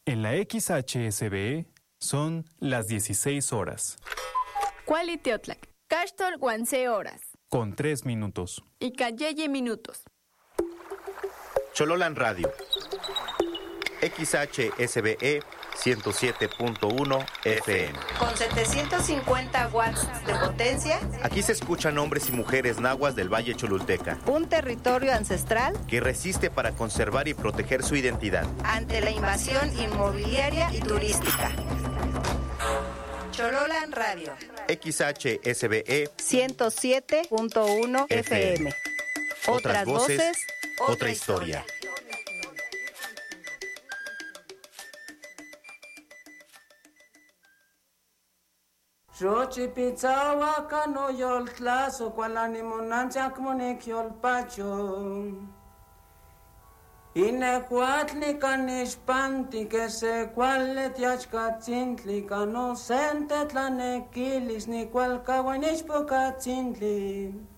En la XHSBE son las 16 horas. Cualiteotlac, Castor 11 horas. Con 3 minutos. Y Cayeye minutos. Chololan Radio. XHSBE 107.1 FM. Con 750 watts de potencia. Aquí se escuchan hombres y mujeres nahuas del Valle Cholulteca. Un territorio ancestral que resiste para conservar y proteger su identidad ante la invasión inmobiliaria y turística. Chololan Radio. XHSBE 107.1 FM. Otras voces, otra historia. Rochi pizzawa kano yol tlaso kwalani monanchak monik yol pacho. Ine cuatli canishpanti que se cualet yachkatzintli cano sente tlanequilis ni cual caguanishpo catzintli.